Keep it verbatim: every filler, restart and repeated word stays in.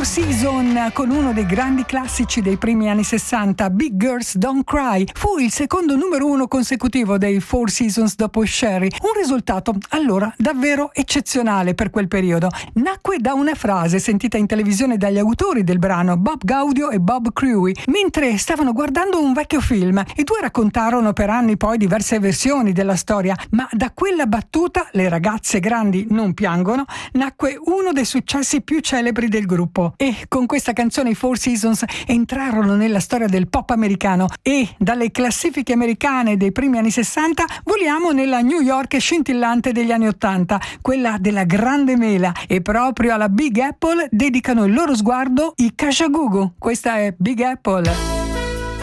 Seasons con uno dei grandi classici dei primi anni sessanta, Big Girls Don't Cry. Fu il secondo numero uno consecutivo dei Four Seasons dopo Sherry, un risultato allora davvero eccezionale per quel periodo. Nacque da una frase sentita in televisione dagli autori del brano, Bob Gaudio e Bob Crewe, mentre stavano guardando un vecchio film. I due raccontarono per anni poi diverse versioni della storia, ma da quella battuta, Le ragazze grandi non piangono, nacque uno dei successi più celebri del gruppo. E con questa canzone i Four Seasons entrarono nella storia del pop americano e dalle classifiche americane dei primi anni sessanta voliamo nella New York scintillante degli anni ottanta, quella della grande mela, e proprio alla Big Apple dedicano il loro sguardo i Kajagoogoo. Questa è Big Apple.